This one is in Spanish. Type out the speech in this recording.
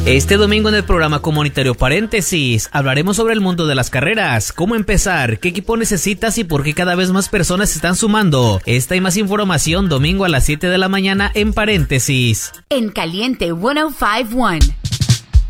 Este domingo en el programa comunitario Paréntesis hablaremos sobre el mundo de las carreras, cómo empezar, qué equipo necesitas y por qué cada vez más personas se están sumando. Esta y más información domingo a las 7 de la mañana en Paréntesis. En Caliente 105.1.